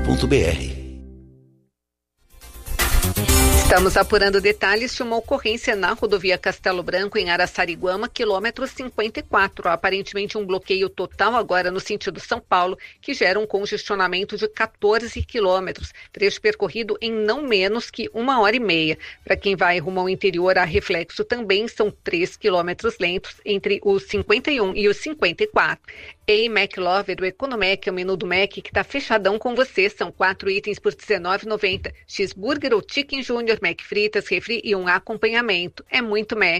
Estamos apurando detalhes de uma ocorrência na rodovia Castelo Branco, em Araçariguama, quilômetro 54. Aparentemente um bloqueio total agora no sentido São Paulo, que gera um congestionamento de 14 quilômetros. Trecho percorrido em não menos que 1h30. Para quem vai rumo ao interior, a reflexo também são 3 quilômetros lentos entre os 51 e os 54. Ei, McLover, o Economec é o menu do Mac que está fechadão com você. São 4 itens por R$19,90. Cheeseburger ou Chicken Junior, Mac fritas, refri e um acompanhamento. É muito Mac.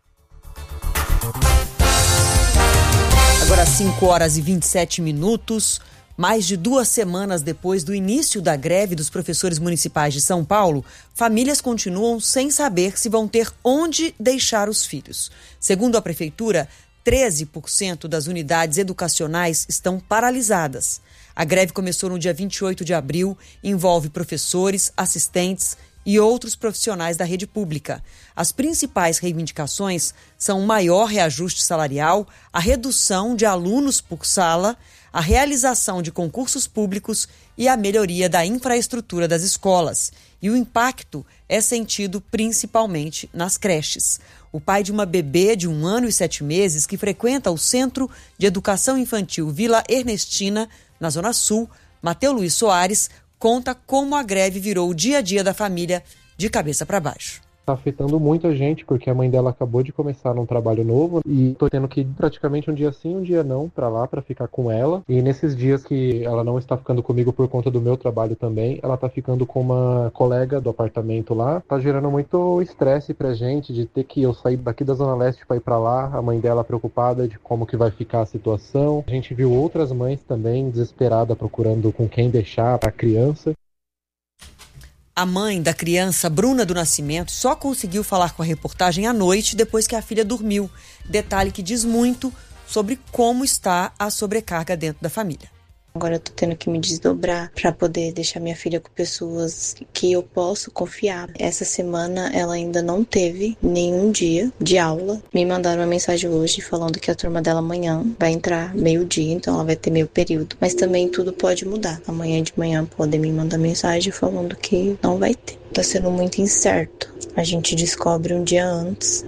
Agora 5h27. Mais de 2 semanas depois do início da greve dos professores municipais de São Paulo, famílias continuam sem saber se vão ter onde deixar os filhos. Segundo a prefeitura, 13% das unidades educacionais estão paralisadas. A greve começou no dia 28 de abril, envolve professores, assistentes e outros profissionais da rede pública. As principais reivindicações são o maior reajuste salarial, a redução de alunos por sala, a realização de concursos públicos e a melhoria da infraestrutura das escolas. E o impacto é sentido principalmente nas creches. O pai de uma bebê de 1 ano e 7 meses que frequenta o Centro de Educação Infantil Vila Ernestina, na Zona Sul, Mateu Luiz Soares, conta como a greve virou o dia a dia da família de cabeça para baixo. Tá afetando muito a gente, porque a mãe dela acabou de começar num trabalho novo e tô tendo que ir praticamente um dia sim, um dia não pra lá, pra ficar com ela. E nesses dias que ela não está ficando comigo por conta do meu trabalho também, ela tá ficando com uma colega do apartamento lá. Tá gerando muito estresse pra gente de ter que eu sair daqui da Zona Leste pra ir pra lá. A mãe dela preocupada de como que vai ficar a situação. A gente viu outras mães também desesperadas procurando com quem deixar a criança. A mãe da criança, Bruna do Nascimento, só conseguiu falar com a reportagem à noite depois que a filha dormiu. Detalhe que diz muito sobre como está a sobrecarga dentro da família. Agora eu tô tendo que me desdobrar para poder deixar minha filha com pessoas que eu posso confiar. Essa semana ela ainda não teve nenhum dia de aula. Me mandaram uma mensagem hoje falando que a turma dela amanhã vai entrar meio-dia, então ela vai ter meio período. Mas também tudo pode mudar. Amanhã de manhã podem me mandar mensagem falando que não vai ter. Tá sendo muito incerto. A gente descobre um dia antes.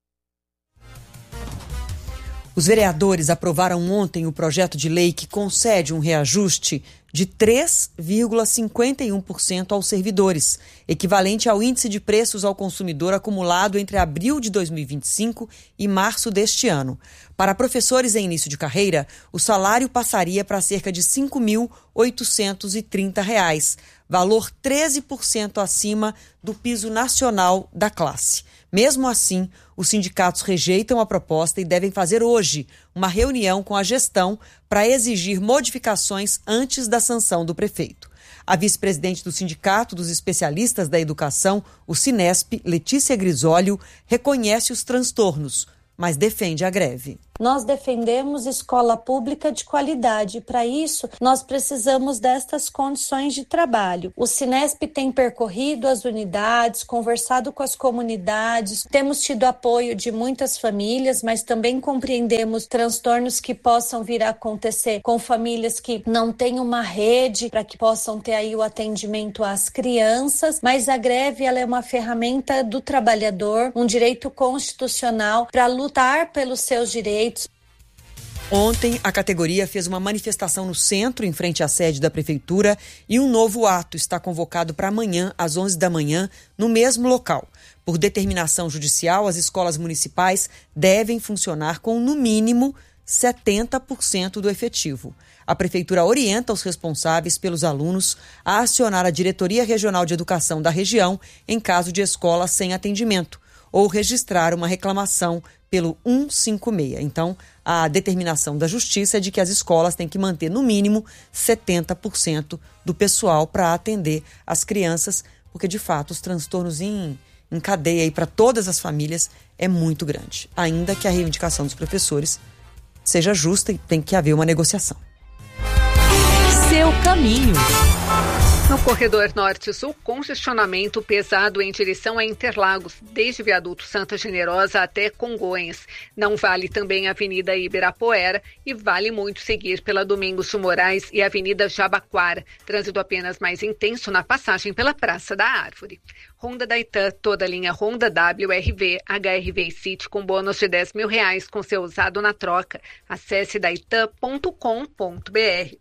Os vereadores aprovaram ontem o projeto de lei que concede um reajuste de 3,51% aos servidores, equivalente ao índice de preços ao consumidor acumulado entre abril de 2025 e março deste ano. Para professores em início de carreira, o salário passaria para cerca de R$ 5.830, valor 13% acima do piso nacional da classe. Mesmo assim, os sindicatos rejeitam a proposta e devem fazer hoje uma reunião com a gestão para exigir modificações antes da sanção do prefeito. A vice-presidente do Sindicato dos Especialistas da Educação, o Sinesp, Letícia Grisólio, reconhece os transtornos, mas defende a greve. Nós defendemos escola pública de qualidade. Para isso, nós precisamos destas condições de trabalho. O Sinesp tem percorrido as unidades, conversado com as comunidades, temos tido apoio de muitas famílias, mas também compreendemos transtornos que possam vir a acontecer com famílias que não têm uma rede para que possam ter aí o atendimento às crianças, mas a greve ela é uma ferramenta do trabalhador, um direito constitucional para lutar pelos seus direitos. Ontem, a categoria fez uma manifestação no centro, em frente à sede da prefeitura, e um novo ato está convocado para amanhã, às 11 da manhã, no mesmo local. Por determinação judicial, as escolas municipais devem funcionar com, no mínimo, 70% do efetivo. A prefeitura orienta os responsáveis pelos alunos a acionar a Diretoria Regional de Educação da região em caso de escola sem atendimento, ou registrar uma reclamação pelo 156. Então, a determinação da Justiça é de que as escolas têm que manter, no mínimo, 70% do pessoal para atender as crianças, porque, de fato, os transtornos em cadeia para todas as famílias é muito grande. Ainda que a reivindicação dos professores seja justa e tem que haver uma negociação. Seu caminho. No corredor norte-sul, congestionamento pesado em direção a Interlagos, desde Viaduto Santa Generosa até Congonhas. Não vale também a Avenida Ibirapuera e vale muito seguir pela Domingos de Moraes e Avenida Jabaquara. Trânsito apenas mais intenso na passagem pela Praça da Árvore. Honda da Itan, toda linha Honda WRV, HRV e City com bônus de R$10 mil com seu usado na troca. Acesse daitan.com.br.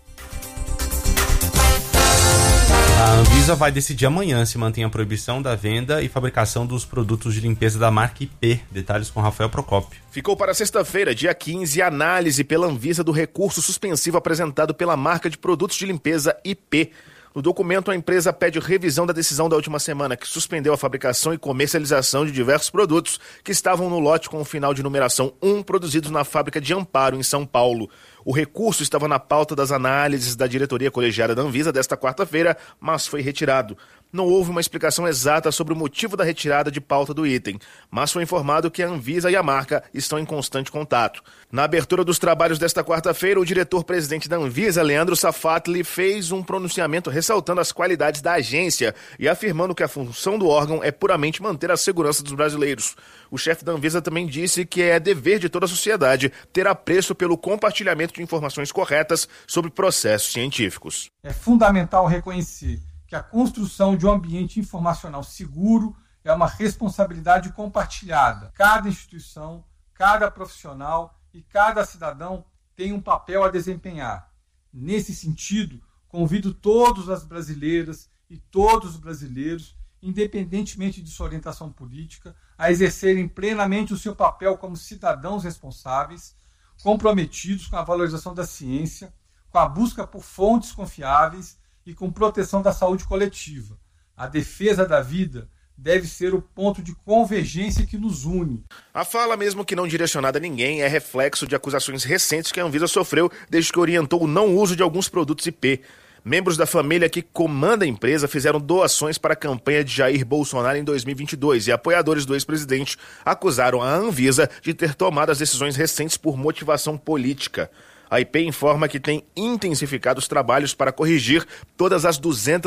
A Anvisa vai decidir amanhã se mantém a proibição da venda e fabricação dos produtos de limpeza da marca IP. Detalhes com Rafael Procópio. Ficou para sexta-feira, dia 15, a análise pela Anvisa do recurso suspensivo apresentado pela marca de produtos de limpeza IP. No documento, a empresa pede revisão da decisão da última semana, que suspendeu a fabricação e comercialização de diversos produtos que estavam no lote com o final de numeração 1, produzidos na fábrica de Amparo, em São Paulo. O recurso estava na pauta das análises da diretoria colegiada da Anvisa desta quarta-feira, mas foi retirado. Não houve uma explicação exata sobre o motivo da retirada de pauta do item, mas foi informado que a Anvisa e a marca estão em constante contato. Na abertura dos trabalhos desta quarta-feira, o diretor-presidente da Anvisa, Leandro Safatli, fez um pronunciamento ressaltando as qualidades da agência e afirmando que a função do órgão é puramente manter a segurança dos brasileiros. O chefe da Anvisa também disse que é dever de toda a sociedade ter apreço pelo compartilhamento de informações corretas sobre processos científicos. É fundamental reconhecer que a construção de um ambiente informacional seguro é uma responsabilidade compartilhada. Cada instituição, cada profissional e cada cidadão tem um papel a desempenhar. Nesse sentido, convido todas as brasileiras e todos os brasileiros, independentemente de sua orientação política, a exercerem plenamente o seu papel como cidadãos responsáveis, comprometidos com a valorização da ciência, com a busca por fontes confiáveis e com proteção da saúde coletiva. A defesa da vida deve ser o ponto de convergência que nos une. A fala, mesmo que não direcionada a ninguém, é reflexo de acusações recentes que a Anvisa sofreu desde que orientou o não uso de alguns produtos IP. Membros da família que comanda a empresa fizeram doações para a campanha de Jair Bolsonaro em 2022 e apoiadores do ex-presidente acusaram a Anvisa de ter tomado as decisões recentes por motivação política. A IP informa que tem intensificado os trabalhos para corrigir todas as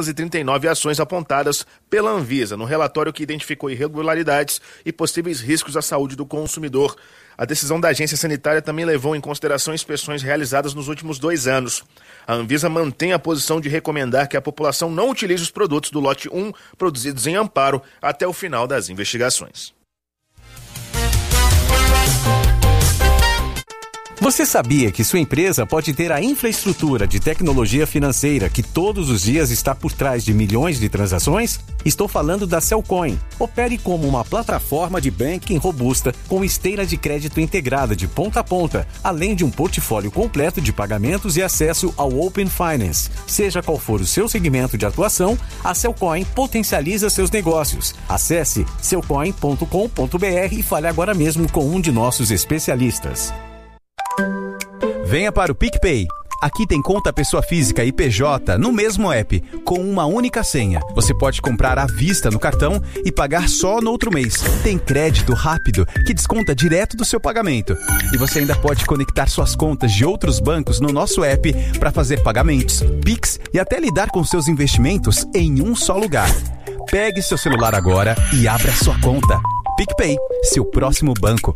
239 ações apontadas pela Anvisa no relatório que identificou irregularidades e possíveis riscos à saúde do consumidor. A decisão da agência sanitária também levou em consideração inspeções realizadas nos últimos 2 anos. A Anvisa mantém a posição de recomendar que a população não utilize os produtos do lote 1 produzidos em Amparo até o final das investigações. Você sabia que sua empresa pode ter a infraestrutura de tecnologia financeira que todos os dias está por trás de milhões de transações? Estou falando da Cellcoin. Opere como uma plataforma de banking robusta com esteira de crédito integrada de ponta a ponta, além de um portfólio completo de pagamentos e acesso ao Open Finance. Seja qual for o seu segmento de atuação, a Cellcoin potencializa seus negócios. Acesse cellcoin.com.br e fale agora mesmo com um de nossos especialistas. Venha para o PicPay. Aqui tem conta pessoa física e PJ no mesmo app, com uma única senha. Você pode comprar à vista no cartão e pagar só no outro mês. Tem crédito rápido que desconta direto do seu pagamento. E você ainda pode conectar suas contas de outros bancos no nosso app para fazer pagamentos, Pix e até lidar com seus investimentos em um só lugar. Pegue seu celular agora e abra sua conta. PicPay, seu próximo banco.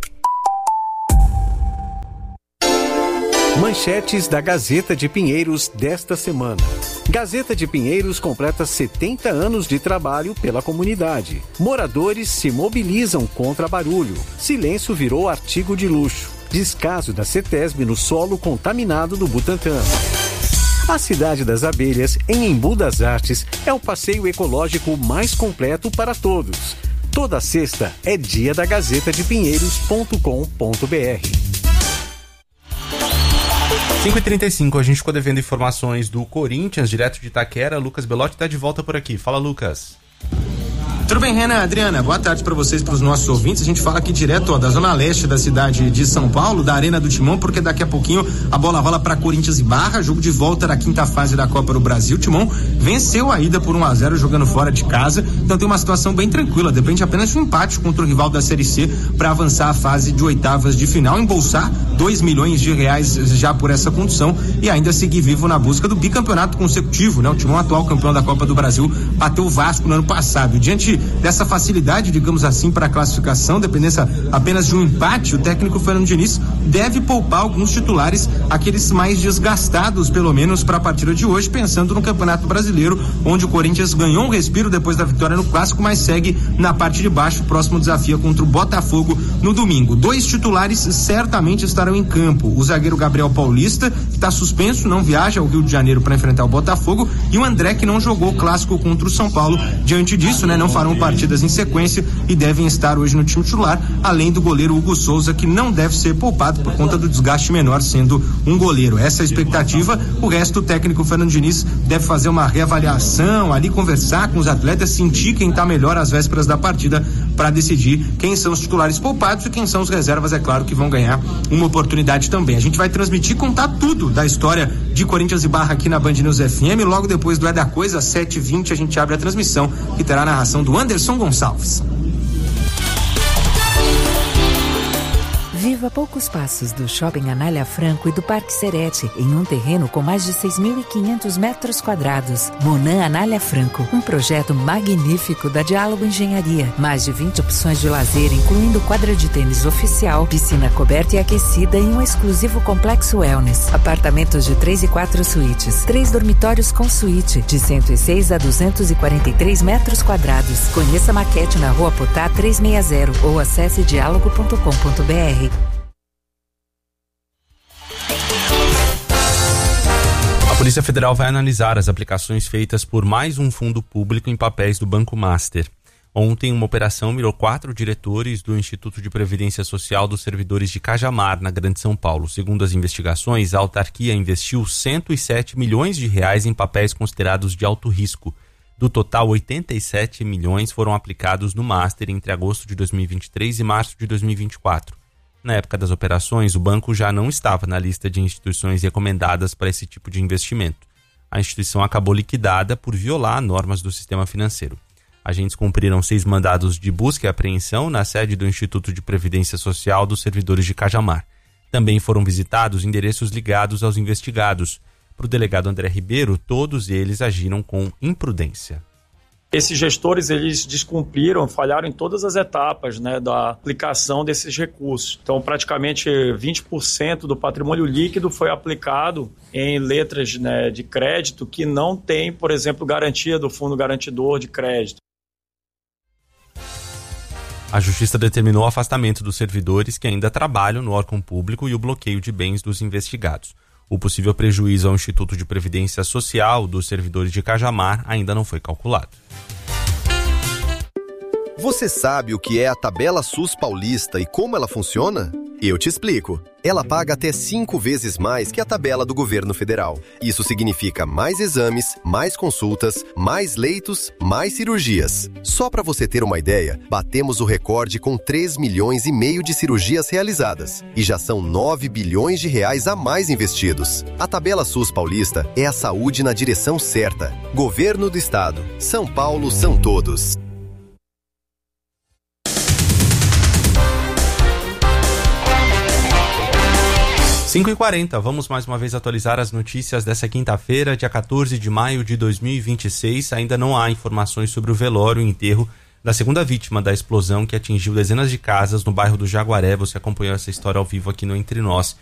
Manchetes da Gazeta de Pinheiros desta semana. Gazeta de Pinheiros completa 70 anos de trabalho pela comunidade. Moradores se mobilizam contra barulho. Silêncio virou artigo de luxo. Descaso da CETESB no solo contaminado do Butantã. A Cidade das Abelhas, em Embu das Artes, é o passeio ecológico mais completo para todos. Toda sexta é dia da gazetadepinheiros.com.br. 5h35, a gente ficou devendo informações do Corinthians, direto de Itaquera. Lucas Belotti está de volta por aqui. Fala, Lucas. Tudo bem, Renan, Adriana, boa tarde para vocês, para os nossos ouvintes. A gente fala aqui direto da zona leste da cidade de São Paulo, da Arena do Timão, porque daqui a pouquinho a bola rola para Corinthians e Barra, jogo de volta da quinta fase da Copa do Brasil. O Timão venceu a ida por 1-0 jogando fora de casa, então tem uma situação bem tranquila, depende apenas de um empate contra o rival da Série C para avançar a fase de oitavas de final, embolsar R$2 milhões já por essa condução e ainda seguir vivo na busca do bicampeonato consecutivo, né? O Timão, atual campeão da Copa do Brasil, bateu o Vasco no ano passado. Diante dessa facilidade, digamos assim, para a classificação, dependência apenas de um empate, o técnico Fernando Diniz deve poupar alguns titulares, aqueles mais desgastados, pelo menos, para a partida de hoje, pensando no Campeonato Brasileiro, onde o Corinthians ganhou um respiro depois da vitória no Clássico, mas segue na parte de baixo. O próximo desafio é contra o Botafogo no domingo. 2 titulares certamente estarão em campo: o zagueiro Gabriel Paulista, que está suspenso, não viaja ao Rio de Janeiro para enfrentar o Botafogo, e o André, que não jogou o Clássico contra o São Paulo. Diante disso, né, não farão partidas em sequência e devem estar hoje no time titular, além do goleiro Hugo Souza, que não deve ser poupado por conta do desgaste menor sendo um goleiro. Essa é a expectativa. O resto, o técnico Fernando Diniz deve fazer uma reavaliação ali, conversar com os atletas, sentir quem está melhor às vésperas da partida para decidir quem são os titulares poupados e quem são os reservas, é claro, que vão ganhar uma oportunidade também. A gente vai transmitir, contar tudo da história de Corinthians e Barra aqui na Band News FM. Logo depois do É da Coisa, às 7h20, a gente abre a transmissão, que terá a narração do Anderson Gonçalves. Viva a poucos passos do Shopping Anália Franco e do Parque Serete, em um terreno com mais de 6.500 metros quadrados. Monan Anália Franco, um projeto magnífico da Diálogo Engenharia. Mais de 20 opções de lazer, incluindo quadra de tênis oficial, piscina coberta e aquecida em um exclusivo complexo wellness. Apartamentos de 3 e 4 suítes, 3 dormitórios com suíte, de 106 a 243 metros quadrados. Conheça a maquete na Rua Potá 360 ou acesse diálogo.com.br. A Polícia Federal vai analisar as aplicações feitas por mais um fundo público em papéis do Banco Master. Ontem, uma operação mirou 4 diretores do Instituto de Previdência Social dos Servidores de Cajamar, na Grande São Paulo. Segundo as investigações, a autarquia investiu R$107 milhões em papéis considerados de alto risco. Do total, 87 milhões foram aplicados no Master entre agosto de 2023 e março de 2024. Na época das operações, o banco já não estava na lista de instituições recomendadas para esse tipo de investimento. A instituição acabou liquidada por violar normas do sistema financeiro. Agentes cumpriram 6 mandados de busca e apreensão na sede do Instituto de Previdência Social dos Servidores de Cajamar. Também foram visitados endereços ligados aos investigados. Para o delegado André Ribeiro, todos eles agiram com imprudência. Esses gestores, eles descumpriram, falharam em todas as etapas, né, da aplicação desses recursos. Então, praticamente 20% do patrimônio líquido foi aplicado em letras, né, de crédito que não tem, por exemplo, garantia do fundo garantidor de crédito. A Justiça determinou o afastamento dos servidores que ainda trabalham no órgão público e o bloqueio de bens dos investigados. O possível prejuízo ao Instituto de Previdência Social dos Servidores de Cajamar ainda não foi calculado. Você sabe o que é a Tabela SUS Paulista e como ela funciona? Eu te explico. Ela paga até 5 vezes mais que a tabela do governo federal. Isso significa mais exames, mais consultas, mais leitos, mais cirurgias. Só para você ter uma ideia, batemos o recorde com 3,5 milhões de cirurgias realizadas. E já são 9 bilhões de reais a mais investidos. A Tabela SUS Paulista é a saúde na direção certa. Governo do Estado. São Paulo são todos. 5h40, vamos mais uma vez atualizar as notícias dessa quinta-feira, dia 14 de maio de 2026. Ainda não há informações sobre o velório e enterro da segunda vítima da explosão que atingiu dezenas de casas no bairro do Jaguaré. Você acompanhou essa história ao vivo aqui no Entre Nós.